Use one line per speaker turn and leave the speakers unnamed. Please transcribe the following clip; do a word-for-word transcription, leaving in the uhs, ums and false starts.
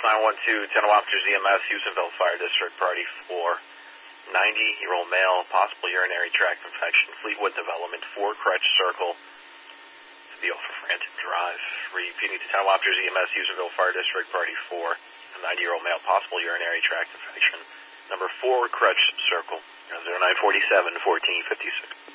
nine one two, ten officers E M S, Houstonville Fire District, Priority four. ninety-year-old male, possible urinary tract infection, Fleetwood Development, four Crutch Circle, Seville for Frantic Drive. Repeating to ten officers E M S, Houstonville Fire District, Priority four. A ninety-year-old male, possible urinary tract infection. Number four Crutch Circle, zero nine four seven, fourteen fifty-six.